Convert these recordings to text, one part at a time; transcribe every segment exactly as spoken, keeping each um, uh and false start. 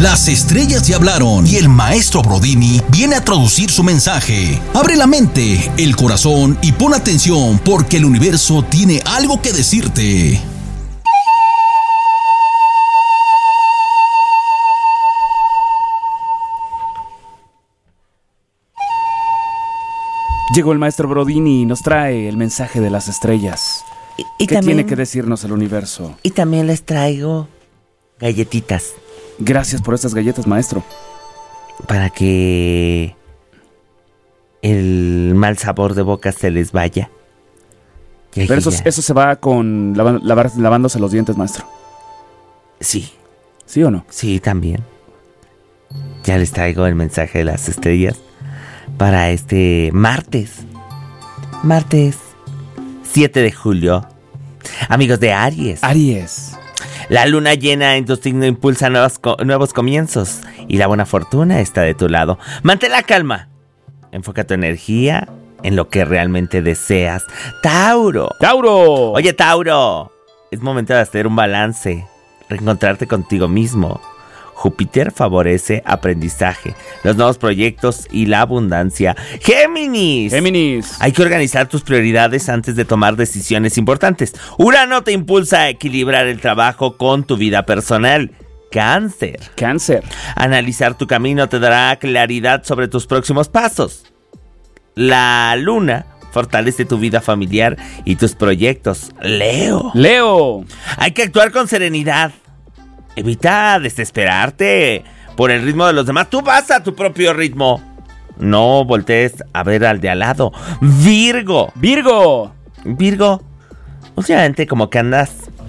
Las estrellas ya hablaron y el maestro Brodini viene a traducir su mensaje. Abre la mente, el corazón y pon atención porque el universo tiene algo que decirte. Llegó el maestro Brodini y nos trae el mensaje de las estrellas. Y, y ¿Qué también, tiene que decirnos el universo? Y también les traigo galletitas. Gracias por estas galletas, maestro. Para que el mal sabor de boca se les vaya. Que Pero eso, eso se va con lavar, lavar, lavándose los dientes, maestro. Sí. ¿Sí o no? Sí, también. Ya les traigo el mensaje de las estrellas para este martes. Martes siete de julio. Amigos de Aries. Aries. La luna llena en tu signo impulsa nuevos, co- nuevos comienzos y la buena fortuna está de tu lado. Mantén la calma. Enfoca tu energía en lo que realmente deseas. Tauro. ¡Tauro! Oye, Tauro. Es momento de hacer un balance. Reencontrarte contigo mismo. Júpiter favorece aprendizaje, los nuevos proyectos y la abundancia. ¡Géminis! ¡Géminis! Hay que organizar tus prioridades antes de tomar decisiones importantes. Urano te impulsa a equilibrar el trabajo con tu vida personal. Cáncer. Cáncer. Analizar tu camino te dará claridad sobre tus próximos pasos. La luna fortalece tu vida familiar y tus proyectos. Leo. Leo. Hay que actuar con serenidad. Evita desesperarte por el ritmo de los demás. Tú vas a tu propio ritmo. No voltees a ver al de al lado. Virgo. Virgo. Virgo. Últimamente como que andas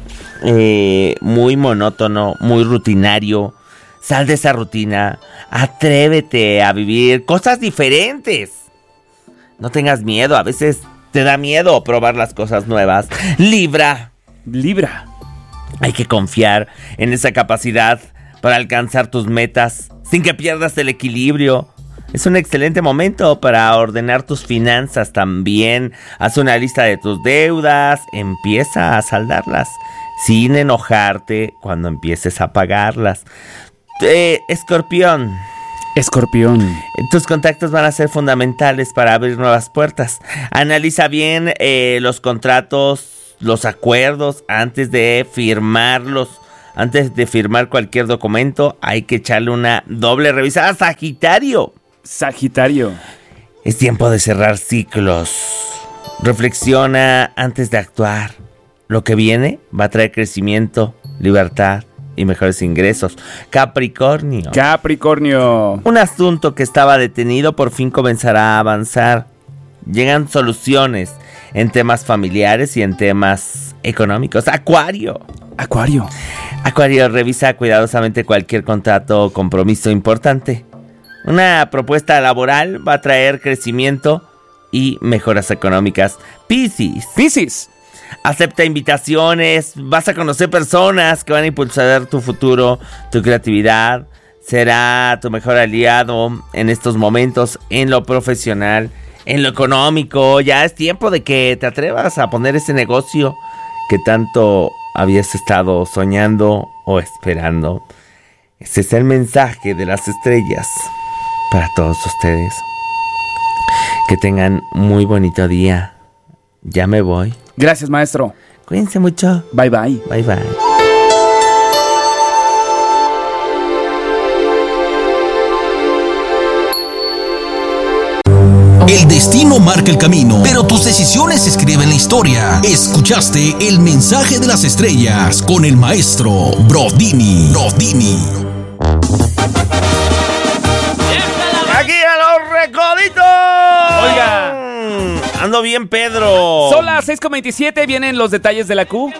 eh, muy monótono, muy rutinario. Sal de esa rutina. Atrévete a vivir cosas diferentes. No tengas miedo. A veces te da miedo probar las cosas nuevas. Libra. Libra. Hay que confiar en esa capacidad para alcanzar tus metas sin que pierdas el equilibrio. Es un excelente momento para ordenar tus finanzas también. Haz una lista de tus deudas, empieza a saldarlas sin enojarte cuando empieces a pagarlas. Eh, Escorpión. Escorpión. Tus contactos van a ser fundamentales para abrir nuevas puertas. Analiza bien eh, los contratos, los acuerdos antes de firmarlos. Antes de firmar cualquier documento hay que echarle una doble revisada. Sagitario. Sagitario. Es tiempo de cerrar ciclos. Reflexiona antes de actuar. Lo que viene va a traer crecimiento, libertad y mejores ingresos. Capricornio. Capricornio. Un asunto que estaba detenido por fin comenzará a avanzar. Llegan soluciones en temas familiares y en temas económicos. Acuario. Acuario. Acuario, revisa cuidadosamente cualquier contrato o compromiso importante. Una propuesta laboral va a traer crecimiento y mejoras económicas. Piscis. Piscis. Acepta invitaciones, vas a conocer personas que van a impulsar tu futuro, tu creatividad. Será tu mejor aliado en estos momentos en lo profesional. En lo económico, ya es tiempo de que te atrevas a poner ese negocio que tanto habías estado soñando o esperando. Ese es el mensaje de las estrellas para todos ustedes. Que tengan muy bonito día. Ya me voy. Gracias, maestro. Cuídense mucho. Bye, bye. Bye, bye. El destino marca el camino, pero tus decisiones escriben la historia. Escuchaste el mensaje de las estrellas con el maestro Brodini. Brodini. ¡Aquí a los recoditos! Oiga. Ando bien, Pedro. Son las seis con veintisiete, vienen los detalles de la Q.